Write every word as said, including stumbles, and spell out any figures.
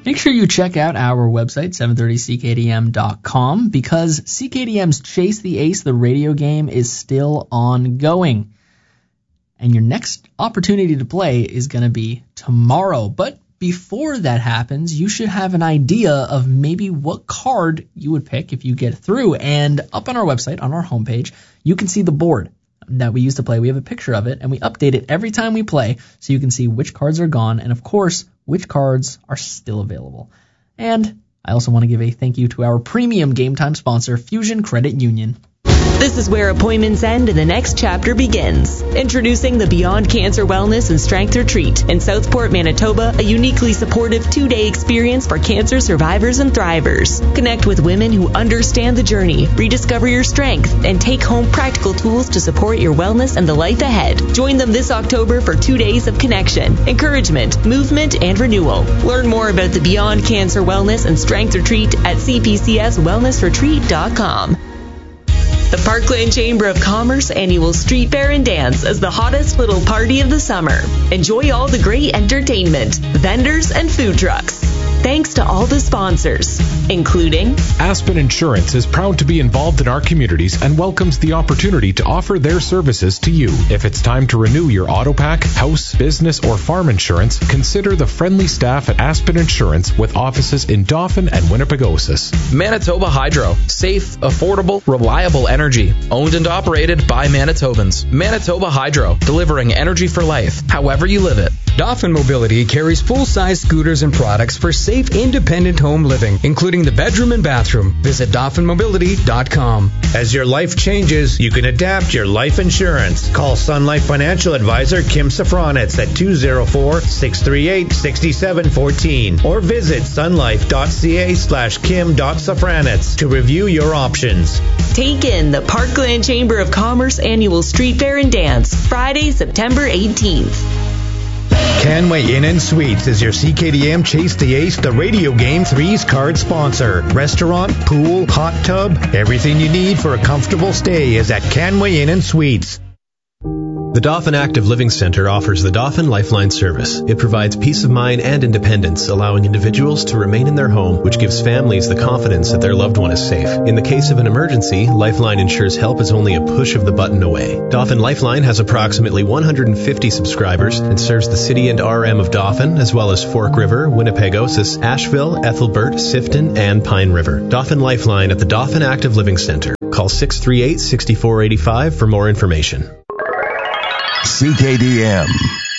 Make sure you check out our website, seven thirty C K D M dot com, because C K D M's Chase the Ace, the radio game, is still ongoing. And your next opportunity to play is going to be tomorrow. But before that happens, you should have an idea of maybe what card you would pick if you get through. And up on our website, on our homepage, you can see the board that we used to play. We have a picture of it, and we update it every time we play, so you can see which cards are gone and, of course, which cards are still available. And I also want to give a thank you to our premium Game Time sponsor, Fusion Credit Union. This is where appointments end and the next chapter begins. Introducing the Beyond Cancer Wellness and Strength Retreat in Southport, Manitoba, a uniquely supportive two-day experience for cancer survivors and thrivers. Connect with women who understand the journey, rediscover your strength, and take home practical tools to support your wellness and the life ahead. Join them this October for two days of connection, encouragement, movement, and renewal. Learn more about the Beyond Cancer Wellness and Strength Retreat at c p c s wellness retreat dot com. The Parkland Chamber of Commerce annual Street Fair and Dance is the hottest little party of the summer. Enjoy all the great entertainment, vendors, and food trucks. Thanks to all the sponsors, including Aspen Insurance is proud to be involved in our communities and welcomes the opportunity to offer their services to you. If it's time to renew your auto pack, house, business, or farm insurance, consider the friendly staff at Aspen Insurance with offices in Dauphin and Winnipegosis. Manitoba Hydro. Safe, affordable, reliable energy. Owned and operated by Manitobans. Manitoba Hydro. Delivering energy for life, however you live it. Dauphin Mobility carries full-size scooters and products for safe, independent home living, including the bedroom and bathroom. Visit Dauphin Mobility dot com. As your life changes, you can adapt your life insurance. Call Sun Life Financial Advisor Kim Safranitz at two oh four, six three eight, six seven one four or visit sunlife.ca slash kim.safranitz to review your options. Take in the Parkland Chamber of Commerce annual Street Fair and Dance, Friday, September eighteenth. Canway Inn and Suites is your C K D M Chase the Ace, the radio game threes card sponsor. Restaurant, pool, hot tub, everything you need for a comfortable stay is at Canway Inn and Suites. The Dauphin Active Living Center offers the Dauphin Lifeline service. It provides peace of mind and independence, allowing individuals to remain in their home, which gives families the confidence that their loved one is safe. In the case of an emergency, Lifeline ensures help is only a push of the button away. Dauphin Lifeline has approximately one hundred fifty subscribers and serves the city and R M of Dauphin, as well as Fork River, Winnipegosis, Asheville, Ethelbert, Sifton, and Pine River. Dauphin Lifeline at the Dauphin Active Living Center. Call six three eight, six four eight five for more information. C K D M.